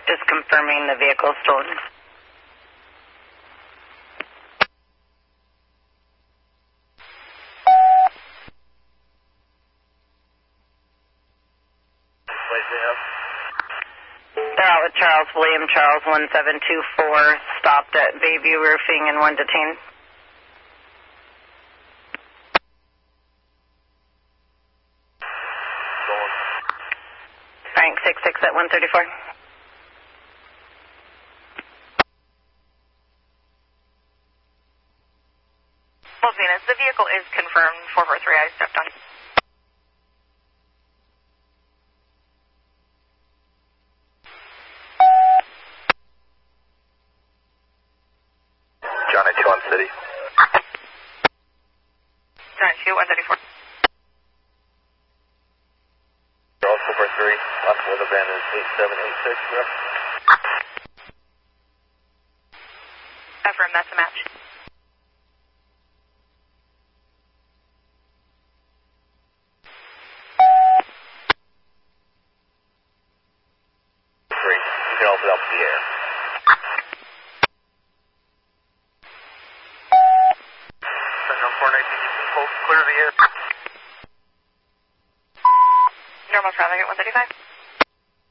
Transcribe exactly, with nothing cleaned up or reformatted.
Just confirming the vehicle stolen. They're out with Charles William, Charles one seven two four, stopped at Bayview Roofing and one detained. Frank six six at one thirty-four. Well, Venus, the vehicle is confirmed four four three. I stepped on. John at two one City. John two one thirty-four. Charles four four three. Last weather band is eight seven eight six. Correct. Affirm, that's a match. Three. You can open up the air. Central four nineteen, you can hold clear of the air. Normal traffic at one thirty-five.